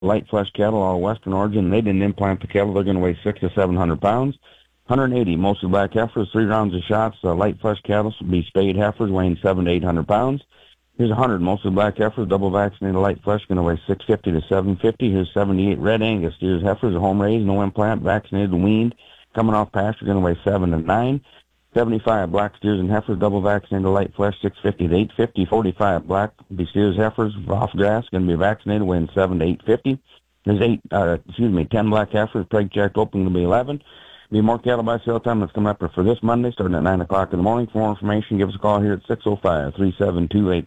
light flesh cattle, all Western origin. They didn't implant the cattle. They're going to weigh 600 to 700 pounds. 180, mostly black heifers, 3 rounds of shots. Light flesh cattle will be spayed heifers weighing 700 to 800 pounds. Here's 100, mostly black heifers, double vaccinated light flesh, going to weigh 650 to 750. Here's 78 red Angus steers heifers, home raised, no implant, vaccinated, weaned, coming off pasture, going to weigh 7 to 9. 75 black steers and heifers, double vaccinated light flesh, 650 to 850. 45 black steers heifers, off grass, going to be vaccinated, weighing 7 to 850. There's 10 black heifers, preg checked, open, going to be 11. Be more cattle by sale time that's coming up for this Monday, starting at 9 o'clock in the morning. For more information, give us a call here at 605-3728.